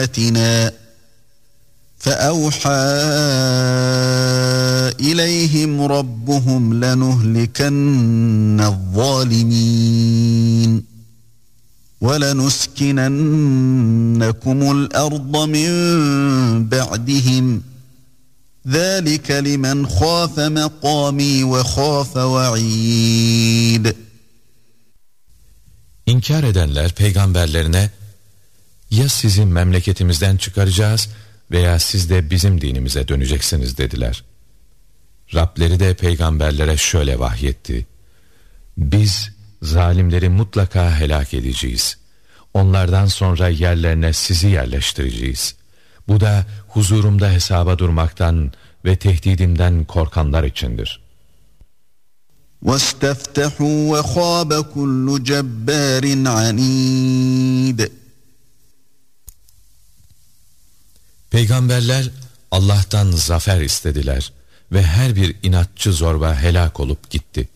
فَأَوْحَى إِلَيْهِمْ رَبُّهُمْ لَنُهْلِكَنَّ الظَّالِمِينَ وَلَنُسْكِنَنَّكُمُ الْأَرْضَ مِنْ بَعْدِهِمْ ذَلِكَ لِمَنْ خَافَ مَقَامِي وَخَافَ وَعِيدٍ. İnkar edenler peygamberlerine, ya sizi memleketimizden çıkaracağız veya siz de bizim dinimize döneceksiniz dediler. Rableri de peygamberlere şöyle vahyetti: biz zalimleri mutlaka helak edeceğiz. Onlardan sonra yerlerine sizi yerleştireceğiz. Bu da huzurumda hesaba durmaktan ve tehdidimden korkanlar içindir. وَاسْتَفْتَحُوا وَخَابَ كُلُّ جَبَّارٍ عَنِيدٍ. Peygamberler Allah'tan zafer istediler ve her bir inatçı zorba helak olup gitti.